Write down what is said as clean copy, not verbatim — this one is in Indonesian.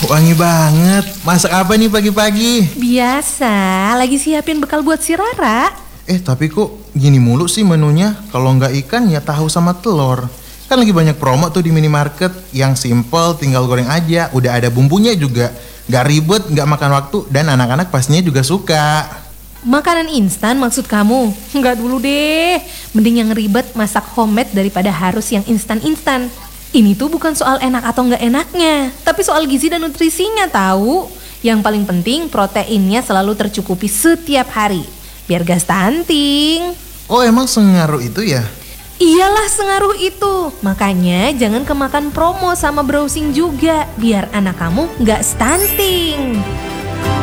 Wangi banget. Masak apa nih pagi-pagi? Biasa, lagi siapin bekal buat si Rara. Tapi kok gini mulu sih menunya? Kalau nggak ikan ya tahu sama telur. Kan lagi banyak promo tuh di minimarket. Yang simple tinggal goreng aja. Udah ada bumbunya juga. Nggak ribet, nggak makan waktu. Dan anak-anak pastinya juga suka. Makanan instan maksud kamu? Enggak dulu deh. Mending yang ribet masak homemade daripada harus yang instan-instan. Ini tuh bukan soal enak atau nggak enaknya, tapi soal gizi dan nutrisinya tahu. Yang paling penting proteinnya selalu tercukupi setiap hari, biar gak stunting. Oh emang sengaruh itu ya? Iyalah sengaruh itu. Makanya jangan kemakan promo sama browsing juga, biar anak kamu gak stunting.